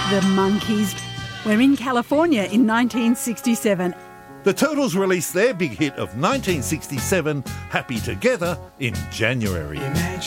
The Monkees. We're in California in 1967. The Turtles released their big hit of 1967, Happy Together, in January.